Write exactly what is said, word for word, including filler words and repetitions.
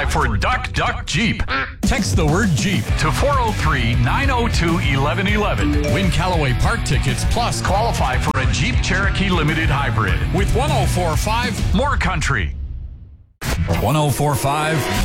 qualify for Duck Duck Jeep. Text the word Jeep to four oh three, nine oh two, eleven eleven. Win Callaway Park tickets plus qualify for a Jeep Cherokee Limited Hybrid with one oh four point five More Country. one oh four point five